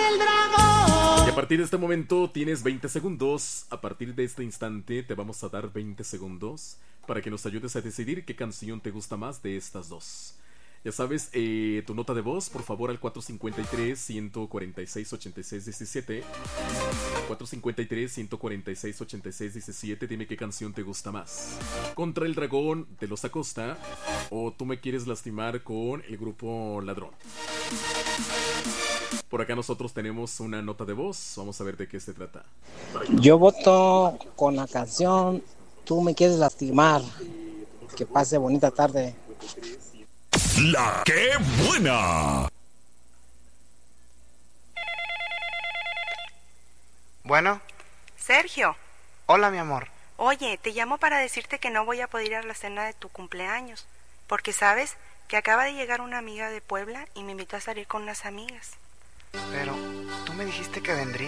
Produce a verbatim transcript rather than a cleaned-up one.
el dragón. Y a partir de este momento tienes veinte segundos. A partir de este instante te vamos a dar veinte segundos para que nos ayudes a decidir qué canción te gusta más de estas dos. Ya sabes, eh, tu nota de voz, por favor, al cuatro cinco tres, uno cuatro seis, ocho seis uno siete. cuatro cinco tres, uno cuatro seis, ocho seis uno siete. Dime qué canción te gusta más. Contra el Dragón de Los Acosta, o tú me quieres lastimar con el grupo Ladrón. Por acá nosotros tenemos una nota de voz. Vamos a ver de qué se trata. Yo voto con la canción Tú me quieres lastimar. Que pase bonita tarde. La que buena. Bueno. Sergio. Hola, mi amor. Oye, te llamo para decirte que no voy a poder ir a la cena de tu cumpleaños, porque sabes que acaba de llegar una amiga de Puebla y me invitó a salir con unas amigas. Pero, ¿tú me dijiste que vendrías?